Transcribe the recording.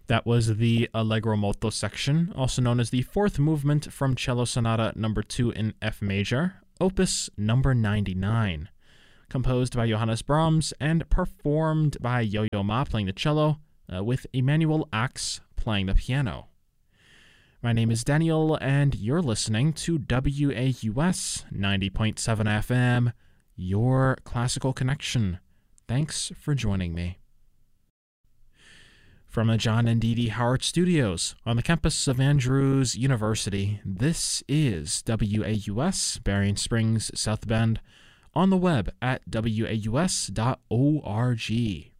That was the Allegro molto section, also known as the fourth movement from Cello Sonata number 2 in F major, opus number 99, composed by Johannes Brahms and performed by Yo-Yo Ma playing the cello, with Emanuel Ax playing the piano. My name is Daniel, and you're listening to WAUS 90.7 FM, your classical connection. Thanks for joining me. From the John and Dee Dee Howard Studios on the campus of Andrews University, this is WAUS, Berrien Springs, South Bend, on the web at waus.org.